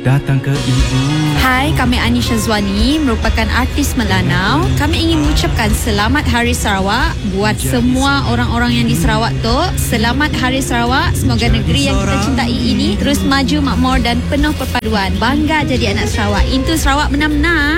datang ke ibu. Hai, kami Anisha Zwani, merupakan artis Melanau. Kami ingin mengucapkan Selamat Hari Sarawak buat semua orang-orang yang di Sarawak tu. Selamat Hari Sarawak. Semoga negeri yang kita cintai ini terus maju, makmur dan penuh perpaduan. Bangga jadi anak Sarawak. Intu Sarawak benar-benar.